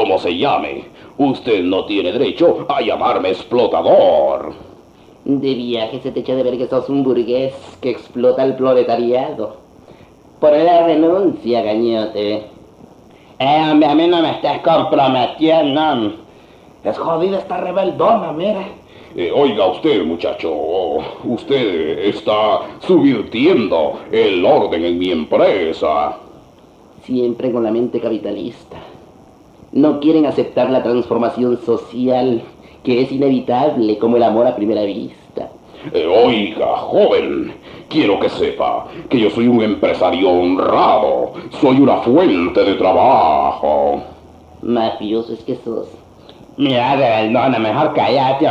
como se llame, usted no tiene derecho a llamarme explotador. De viaje se te echa de ver que sos un burgués que explota el proletariado. Por la renuncia, gañote. Hombre, a mí no me estés comprometiendo. Es jodida esta rebeldona, mira. Oiga usted, muchacho, usted está subvirtiendo el orden en mi empresa. Siempre con la mente capitalista. No quieren aceptar la transformación social, que es inevitable como el amor a primera vista. Oiga, joven, quiero que sepa que yo soy un empresario honrado, soy una fuente de trabajo. Mafioso es que sos. Mira, rebeldona, mejor cállate.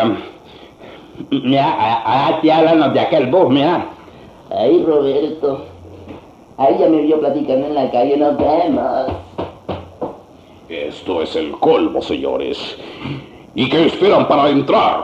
Mira, allá te háblanos de aquel bus, mira. Ay, Roberto. Ahí ya me vio platicando en la calle, nos vemos. Esto es el colmo, señores. ¿Y qué esperan para entrar?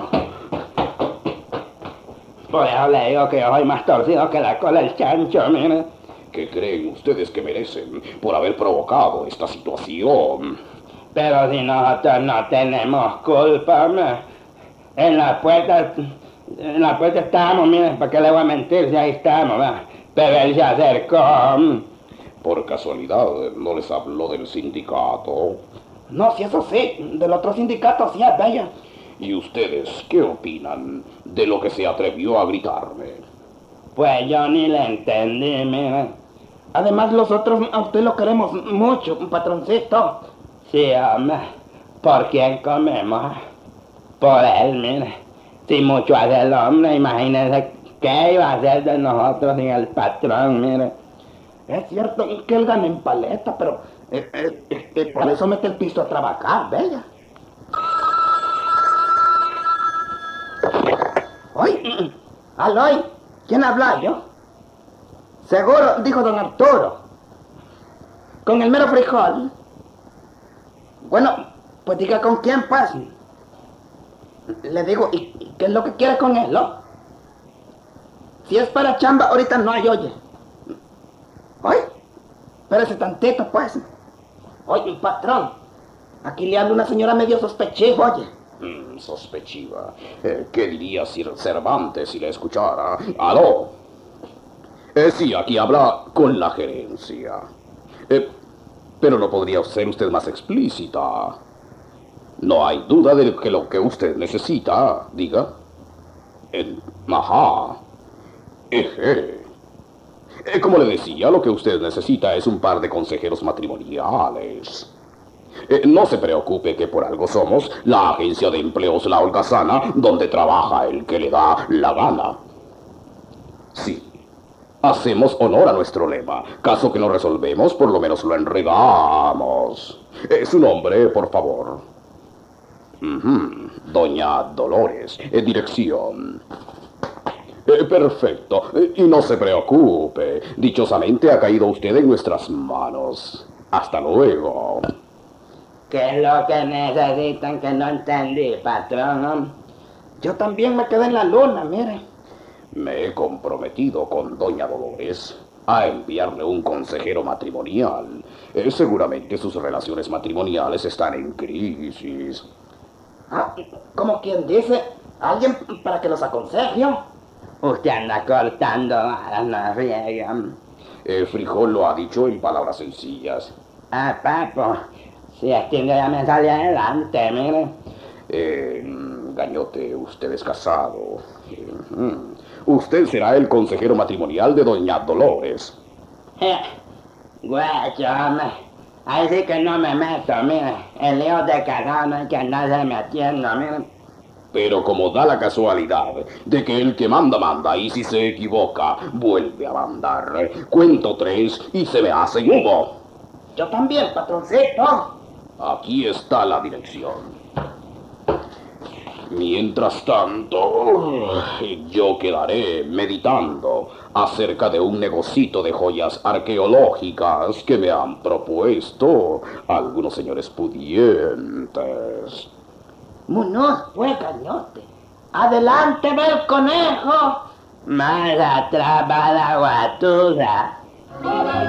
Por eso le digo que yo soy más torcido que la cola del chancho, mira. ¿Qué creen ustedes que merecen por haber provocado esta situación? Pero si nosotros no tenemos culpa, en la puerta estábamos, miren, ¿para qué le voy a mentir si ahí estamos, ¿verdad? Pero él se acercó. Por casualidad, ¿no les habló del sindicato? No, si eso sí, del otro sindicato sí es bella. ¿Y ustedes qué opinan de lo que se atrevió a gritarme? Pues yo ni le entendí, mira. Además, nosotros a usted lo queremos mucho, patroncito. Sí, hombre. ¿Por quién comemos? Por él, mire. Si mucho hace el hombre, imagínese qué iba a hacer de nosotros sin el patrón, mire. Es cierto que él gana en paleta, pero por eso mete el piso a trabajar, bella. ¡Oye! ¡Aloy! ¿Quién habla yo? Seguro, dijo don Arturo. Con el mero frijol. Bueno, pues diga con quién, pues. Le digo, ¿y qué es lo que quiere con él, no? Si es para chamba, ahorita no hay, oye. Oye, espérese tantito, pues. Oye, patrón, aquí le habla una señora medio sospechiva, oye. Sospechiva. ¿Qué diría Sir Cervantes si le escuchara? ¡Aló! Sí, aquí habla con la gerencia. Pero no podría ser usted más explícita. No hay duda de que lo que usted necesita, diga. Ajá. Eje. Como le decía, lo que usted necesita es un par de consejeros matrimoniales. No se preocupe que por algo somos la agencia de empleos La Holgazana, donde trabaja el que le da la gana. Sí. Hacemos honor a nuestro lema. Caso que no resolvemos, por lo menos lo enredamos. Su nombre, por favor. Doña Dolores. Dirección. Perfecto. Y no se preocupe. Dichosamente ha caído usted en nuestras manos. Hasta luego. ¿Qué es lo que necesitan que no entendí, patrón? Yo también me quedé en la luna, mire. Me he comprometido con doña Dolores a enviarle un consejero matrimonial. Seguramente sus relaciones matrimoniales están en crisis. Ah, como quien dice, alguien para que los aconseje. Usted anda cortando varas, no riega. Frijol lo ha dicho en palabras sencillas. Ah, papo, si es que ya me sale adelante, mire. Gañote, usted es casado. Usted será el consejero matrimonial de doña Dolores. Guacho, hombre. Ahí sí que no me meto, mire. El lío de casado no hay que andarse metiendo, mire. Pero como da la casualidad de que el que manda, manda, y si se equivoca, vuelve a mandar. Cuento 3 y se me hace humo. Yo también, patroncito. Aquí está la dirección. Mientras tanto, yo quedaré meditando acerca de un negocito de joyas arqueológicas que me han propuesto algunos señores pudientes. Muñoz, pues, gañote. Adelante, ve el conejo. Más atrás va la guatuda.